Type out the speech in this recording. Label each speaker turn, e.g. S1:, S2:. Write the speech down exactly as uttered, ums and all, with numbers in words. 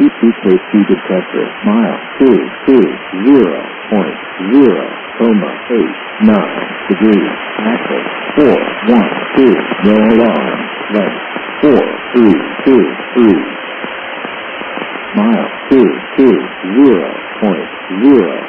S1: T P K C detector. Mile two two zero point zero comma eight nine degrees. Axis four one two. No alarm. Length four three two three. Mile two two zero point zero